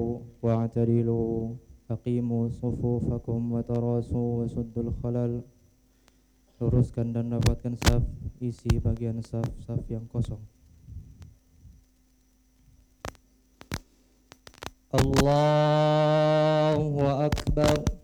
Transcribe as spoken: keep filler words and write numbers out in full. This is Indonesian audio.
wa'tadilu aqimu sufufakum wa tarasu wa suddul khalal. Luruskan dan rapatkan saf, isi bagian saf-saf yang kosong. Allahu Akbar.